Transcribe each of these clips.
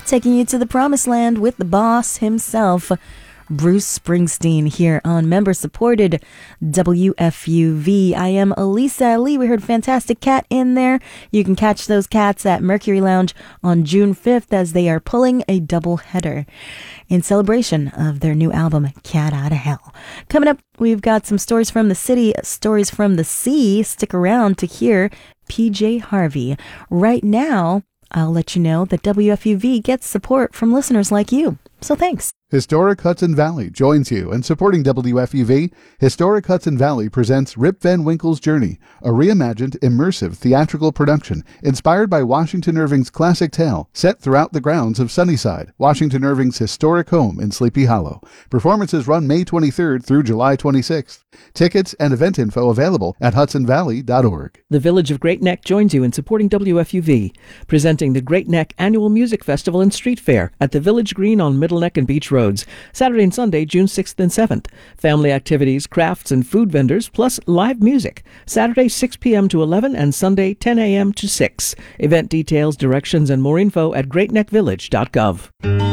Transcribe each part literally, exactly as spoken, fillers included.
taking you to the promised land with the boss himself, Bruce Springsteen, here on member-supported W F U V. I am Elisa Lee. We heard Fantastic Cat in there. You can catch those cats at Mercury Lounge on June fifth as they are pulling a double header in celebration of their new album, Cat Outta Hell. Coming up, we've got some stories from the city, stories from the sea. Stick around to hear P J Harvey. Right now, I'll let you know that W F U V gets support from listeners like you. So thanks. Historic Hudson Valley joins you in supporting W F U V. Historic Hudson Valley presents Rip Van Winkle's Journey, a reimagined, immersive theatrical production inspired by Washington Irving's classic tale, set throughout the grounds of Sunnyside, Washington Irving's historic home in Sleepy Hollow. Performances run May twenty-third through July twenty-sixth. Tickets and event info available at hudson valley dot org. The Village of Great Neck joins you in supporting W F U V, presenting the Great Neck Annual Music Festival and Street Fair at the Village Green on Middle Neck and Beach Roads, Saturday and Sunday, June sixth and seventh. Family activities, crafts, and food vendors, plus live music. Saturday, six p.m. to eleven, and Sunday, ten a.m. to six. Event details, directions, and more info at great neck village dot gov.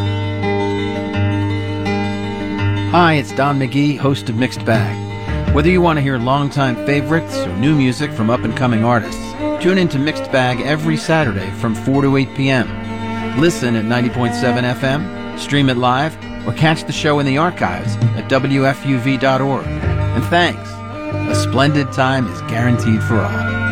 Hi, it's Don McGee, host of Mixed Bag. Whether you want to hear longtime favorites or new music from up-and-coming artists, tune in to Mixed Bag every Saturday from four to eight p.m. Listen at ninety point seven F M, stream it live, or catch the show in the archives at W F U V dot org. And thanks. A splendid time is guaranteed for all.